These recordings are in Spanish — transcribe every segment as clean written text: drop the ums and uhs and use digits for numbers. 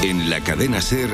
En la cadena SER,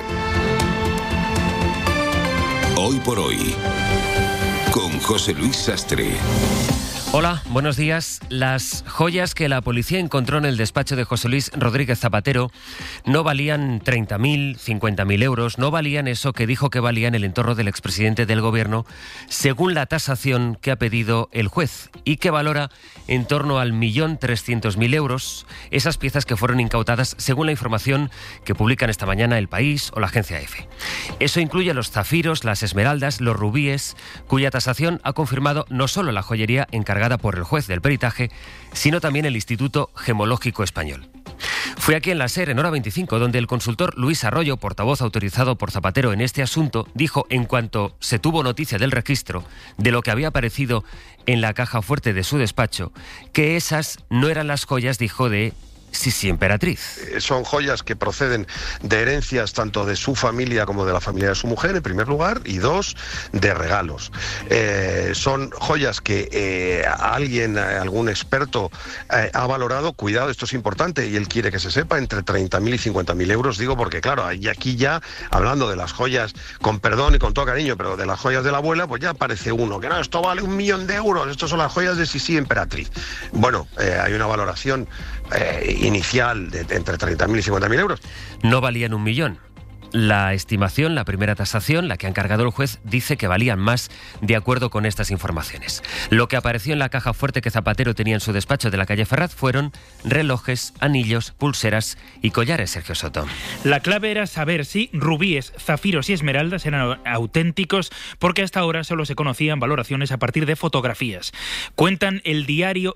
Hoy por Hoy, con José Luis Sastre. Hola, buenos días. Las joyas que la policía encontró en el despacho de José Luis Rodríguez Zapatero no valían 30.000, 50.000 euros, no valían eso que dijo que valían el entorno del expresidente del gobierno, según la tasación que ha pedido el juez y que valora en torno al 1.300.000 euros, esas piezas que fueron incautadas según la información que publican esta mañana El País o la agencia EFE. Eso incluye los zafiros, las esmeraldas, los rubíes, cuya tasación ha confirmado no solo la joyería encargada por el juez del peritaje, sino también el Instituto Gemológico Español. Fue aquí en la SER, en Hora 25, donde el consultor Luis Arroyo, portavoz autorizado por Zapatero en este asunto, dijo, en cuanto se tuvo noticia del registro, de lo que había aparecido en la caja fuerte de su despacho, que esas no eran las joyas, dijo, de Sisi Emperatriz. Son joyas que proceden de herencias tanto de su familia como de la familia de su mujer, en primer lugar, y dos, de regalos. Son joyas que algún experto ha valorado, cuidado, esto es importante y él quiere que se sepa, entre 30.000 y 50.000 euros, digo, porque claro, y aquí ya, hablando de las joyas, con perdón y con todo cariño, pero de las joyas de la abuela, pues ya aparece uno, que no, esto vale 1.000.000 euros, estos son las joyas de Sisi Emperatriz. Bueno, hay una valoración inicial de entre 30.000 y 50.000 euros. No valían 1.000.000. La estimación, la primera tasación, la que ha encargado el juez, dice que valían más de acuerdo con estas informaciones. Lo que apareció en la caja fuerte que Zapatero tenía en su despacho de la calle Ferraz fueron relojes, anillos, pulseras y collares, Sergio Soto. La clave era saber si rubíes, zafiros y esmeraldas eran auténticos, porque hasta ahora solo se conocían valoraciones a partir de fotografías. Cuenta el diario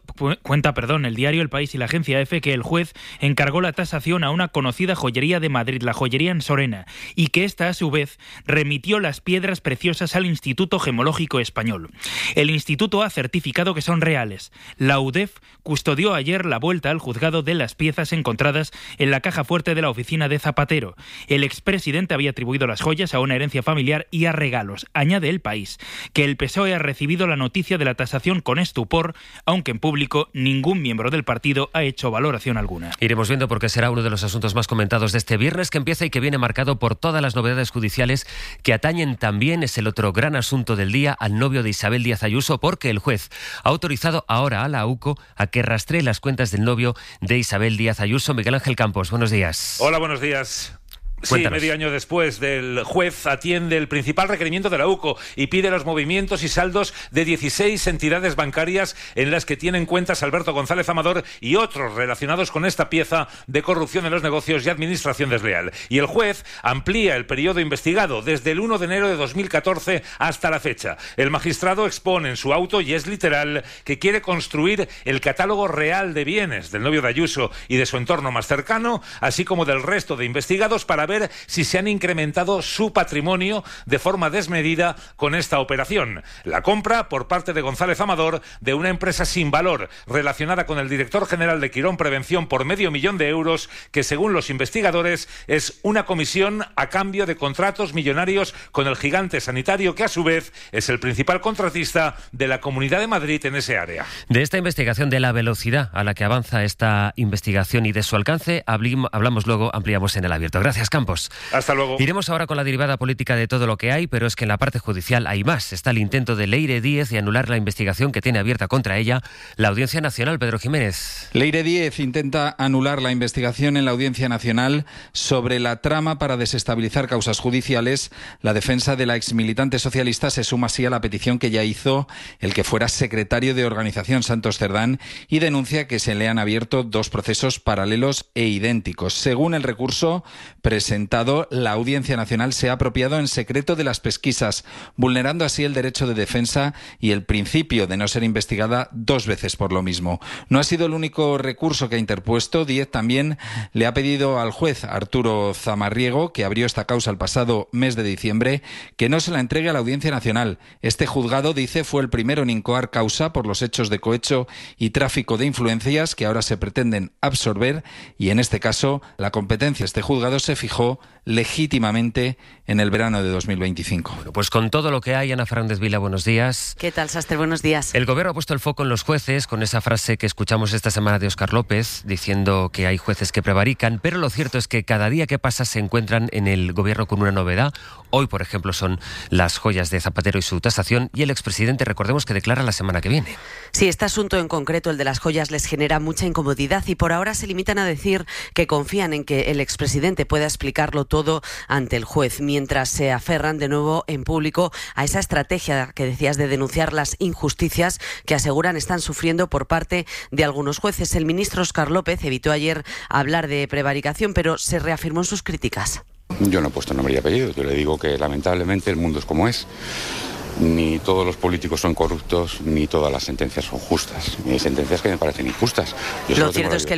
El País y la agencia EFE que el juez encargó la tasación a una conocida joyería de Madrid, la joyería en Sorena, y que ésta, a su vez, remitió las piedras preciosas al Instituto Gemológico Español. El instituto ha certificado que son reales. La UDEF custodió ayer la vuelta al juzgado de las piezas encontradas en la caja fuerte de la oficina de Zapatero. El expresidente había atribuido las joyas a una herencia familiar y a regalos. Añade El País que el PSOE ha recibido la noticia de la tasación con estupor, aunque en público ningún miembro del partido ha hecho valoración alguna. Iremos viendo porque será uno de los asuntos más comentados de este viernes, que empieza y que viene marcado por todas las novedades judiciales que atañen también, es el otro gran asunto del día, al novio de Isabel Díaz Ayuso, porque el juez ha autorizado ahora a la AUCO a que rastree las cuentas del novio de Isabel Díaz Ayuso. Miguel Ángel Campos, buenos días. Hola, buenos días. Cuéntanos. Sí, medio año después, del juez atiende el principal requerimiento de la AUCO y pide los movimientos y saldos de 16 entidades bancarias en las que tienen cuentas Alberto González Amador y otros relacionados con esta pieza de corrupción en los negocios y administración desleal. Y el juez amplía el periodo investigado desde el 1 de enero de 2014 hasta la fecha. El magistrado expone en su auto, y es literal, que quiere construir el catálogo real de bienes del novio de Ayuso y de su entorno más cercano, así como del resto de investigados, para ver si se han incrementado su patrimonio de forma desmedida con esta operación. La compra por parte de González Amador de una empresa sin valor relacionada con el director general de Quirón Prevención por €500.000, que según los investigadores es una comisión a cambio de contratos millonarios con el gigante sanitario, que a su vez es el principal contratista de la Comunidad de Madrid en ese área. De esta investigación, de la velocidad a la que avanza esta investigación y de su alcance, hablamos luego, ampliamos en El Abierto. Gracias, Campos. Hasta luego. Iremos ahora con la derivada política de todo lo que hay, pero es que en la parte judicial hay más. Está el intento de Leire Díez de anular la investigación que tiene abierta contra ella la Audiencia Nacional. Pedro Jiménez. Leire Díez intenta anular la investigación en la Audiencia Nacional sobre la trama para desestabilizar causas judiciales. La defensa de la exmilitante socialista se suma así a la petición que ya hizo el que fuera secretario de Organización, Santos Cerdán, y denuncia que se le han abierto dos procesos paralelos e idénticos. Según el recurso presentado, la Audiencia Nacional se ha apropiado en secreto de las pesquisas, vulnerando así el derecho de defensa y el principio de no ser investigada dos veces por lo mismo. No ha sido el único recurso que ha interpuesto. Díez también le ha pedido al juez Arturo Zamarriego, que abrió esta causa el pasado mes de diciembre, que no se la entregue a la Audiencia Nacional. Este juzgado, dice, fue el primero en incoar causa por los hechos de cohecho y tráfico de influencias que ahora se pretenden absorber, y en este caso la competencia de este juzgado se fijó Feijóo legítimamente en el verano de 2025. Bueno, pues con todo lo que hay, Ana Fernández Vila, buenos días. ¿Qué tal, Sastre? Buenos días. El Gobierno ha puesto el foco en los jueces con esa frase que escuchamos esta semana de Óscar López, diciendo que hay jueces que prevarican, pero lo cierto es que cada día que pasa se encuentran en el Gobierno con una novedad. Hoy, por ejemplo, son las joyas de Zapatero y su tasación, y el expresidente, recordemos que declara la semana que viene. Sí, este asunto en concreto, el de las joyas, les genera mucha incomodidad y por ahora se limitan a decir que confían en que el expresidente pueda explicarlo todo ante el juez, mientras se aferran de nuevo en público a esa estrategia que decías de denunciar las injusticias que aseguran están sufriendo por parte de algunos jueces. El ministro Óscar López evitó ayer hablar de prevaricación, pero se reafirmó en sus críticas. Yo no he puesto nombre y apellido, yo le digo que lamentablemente el mundo es como es. Ni todos los políticos son corruptos, ni todas las sentencias son justas. Hay sentencias que me parecen injustas. Lo cierto es que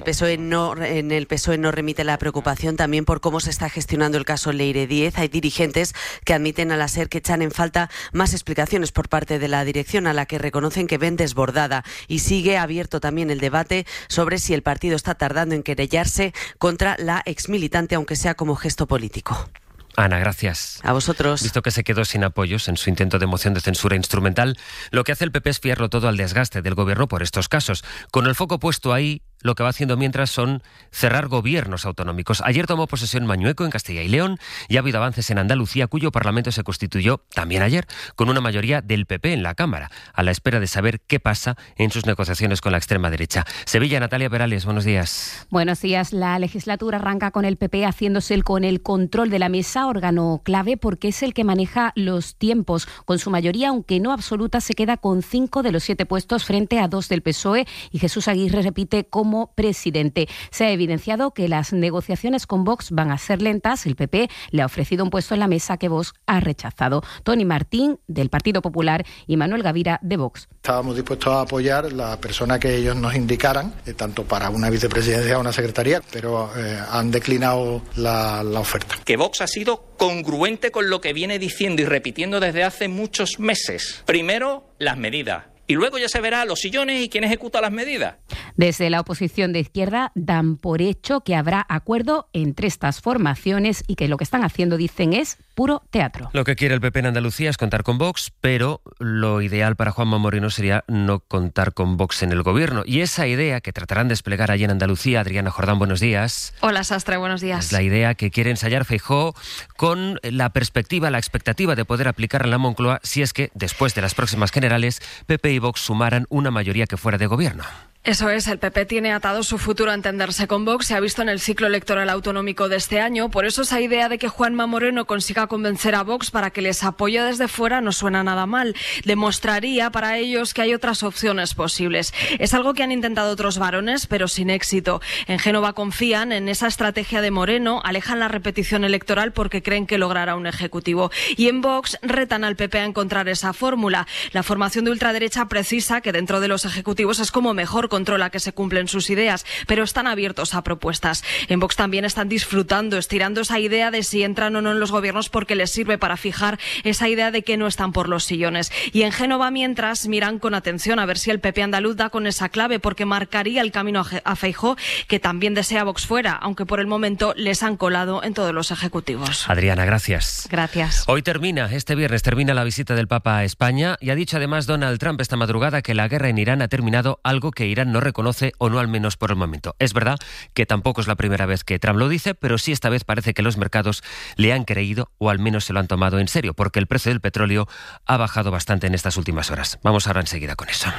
en el PSOE no remite la preocupación también por cómo se está gestionando el caso Leire Díez. Hay dirigentes que admiten a la SER que echan en falta más explicaciones por parte de la dirección, a la que reconocen que ven desbordada. Y sigue abierto también el debate sobre si el partido está tardando en querellarse contra la exmilitante, aunque sea como gesto político. Ana, gracias. A vosotros. Visto que se quedó sin apoyos en su intento de moción de censura instrumental, lo que hace el PP es fiarlo todo al desgaste del Gobierno por estos casos. Con el foco puesto ahí, lo que va haciendo mientras son cerrar gobiernos autonómicos. Ayer tomó posesión Mañueco en Castilla y León y ha habido avances en Andalucía, cuyo Parlamento se constituyó también ayer con una mayoría del PP en la Cámara, a la espera de saber qué pasa en sus negociaciones con la extrema derecha. Sevilla, Natalia Perales, buenos días. Buenos días. La legislatura arranca con el PP haciéndose con el control de la mesa, órgano clave porque es el que maneja los tiempos. Con su mayoría, aunque no absoluta, se queda con 5 de los 7 puestos frente a 2 del PSOE y Jesús Aguirre repite como presidente. Se ha evidenciado que las negociaciones con Vox van a ser lentas. El PP le ha ofrecido un puesto en la mesa que Vox ha rechazado. Toni Martín, del Partido Popular, y Manuel Gavira, de Vox. Estábamos dispuestos a apoyar la persona que ellos nos indicaran, tanto para una vicepresidencia o una secretaría, pero han declinado la oferta. Que Vox ha sido congruente con lo que viene diciendo y repitiendo desde hace muchos meses. Primero, las medidas. Y luego ya se verá los sillones y quién ejecuta las medidas. Desde la oposición de izquierda dan por hecho que habrá acuerdo entre estas formaciones y que lo que están haciendo, dicen, es puro teatro. Lo que quiere el PP en Andalucía es contar con Vox, pero lo ideal para Juanma Moreno sería no contar con Vox en el Gobierno. Y esa idea que tratarán de desplegar allí en Andalucía, Adriana Jordán, buenos días. Hola, Sastre, buenos días. Es la idea que quiere ensayar Feijóo con la perspectiva, la expectativa de poder aplicarla en la Moncloa si es que, después de las próximas generales, PP y Vox sumaran una mayoría que fuera de gobierno. Eso es, el PP tiene atado su futuro a entenderse con Vox, se ha visto en el ciclo electoral autonómico de este año, por eso esa idea de que Juanma Moreno consiga convencer a Vox para que les apoye desde fuera no suena nada mal. Demostraría para ellos que hay otras opciones posibles. Es algo que han intentado otros varones, pero sin éxito. En Génova confían en esa estrategia de Moreno, alejan la repetición electoral porque creen que logrará un ejecutivo. Y en Vox retan al PP a encontrar esa fórmula. La formación de ultraderecha precisa que dentro de los ejecutivos es como mejor controla que se cumplen sus ideas, pero están abiertos a propuestas. En Vox también están disfrutando, estirando esa idea de si entran o no en los gobiernos porque les sirve para fijar esa idea de que no están por los sillones. Y en Génova, mientras, miran con atención a ver si el PP andaluz da con esa clave, porque marcaría el camino a Feijóo, que también desea Vox fuera, aunque por el momento les han colado en todos los ejecutivos. Adriana, gracias. Gracias. Este viernes termina la visita del Papa a España y ha dicho además Donald Trump esta madrugada que la guerra en Irán ha terminado, algo que Irán no reconoce, o no al menos por el momento. Es verdad que tampoco es la primera vez que Trump lo dice, pero sí esta vez parece que los mercados le han creído o al menos se lo han tomado en serio, porque el precio del petróleo ha bajado bastante en estas últimas horas. Vamos ahora enseguida con eso.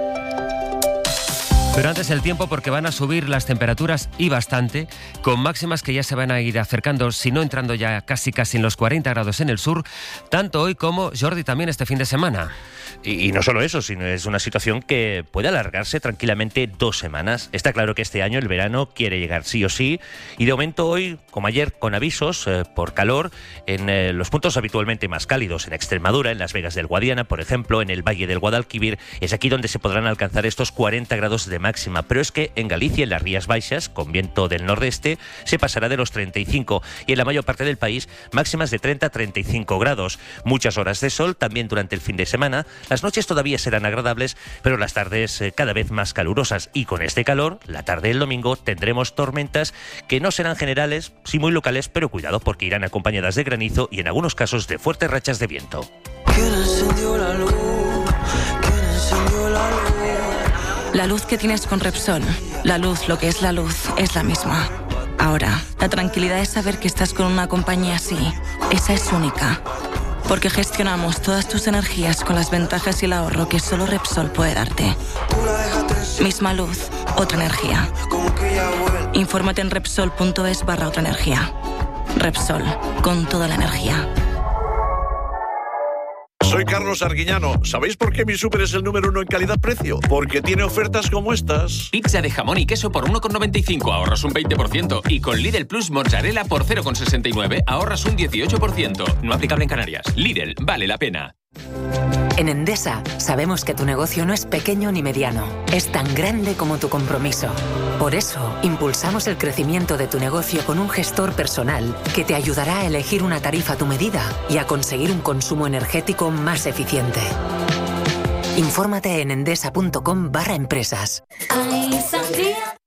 Pero antes el tiempo, porque van a subir las temperaturas y bastante, con máximas que ya se van a ir acercando, si no entrando ya casi en los 40 grados en el sur, tanto hoy como, Jordi, también este fin de semana. Y no solo eso, sino es una situación que puede alargarse tranquilamente 2 semanas. Está claro que este año el verano quiere llegar sí o sí, y de momento hoy, como ayer, con avisos por calor en los puntos habitualmente más cálidos, en Extremadura, en Las Vegas del Guadiana, por ejemplo, en el Valle del Guadalquivir, es aquí donde se podrán alcanzar estos 40 grados de de máxima, pero es que en Galicia, en las Rías Baixas, con viento del nordeste, se pasará de los 35 y en la mayor parte del país máximas de 30 a 35 grados. Muchas horas de sol también durante el fin de semana. Las noches todavía serán agradables, pero las tardes cada vez más calurosas, y con este calor, la tarde del domingo tendremos tormentas que no serán generales, sí muy locales, pero cuidado porque irán acompañadas de granizo y en algunos casos de fuertes rachas de viento. La luz que tienes con Repsol, la luz, lo que es la luz, es la misma. Ahora, la tranquilidad es saber que estás con una compañía así. Esa es única. Porque gestionamos todas tus energías con las ventajas y el ahorro que solo Repsol puede darte. Misma luz, otra energía. Infórmate en Repsol.es/otra energía. Repsol, con toda la energía. Soy Carlos Arguiñano. ¿Sabéis por qué mi súper es el número 1 en calidad-precio? Porque tiene ofertas como estas. Pizza de jamón y queso por 1,95, ahorras un 20%. Y con Lidl Plus mozzarella por 0,69, ahorras un 18%. No aplicable en Canarias. Lidl, vale la pena. En Endesa sabemos que tu negocio no es pequeño ni mediano, es tan grande como tu compromiso. Por eso, impulsamos el crecimiento de tu negocio con un gestor personal que te ayudará a elegir una tarifa a tu medida y a conseguir un consumo energético más eficiente. Infórmate en endesa.com/empresas. Hay sangría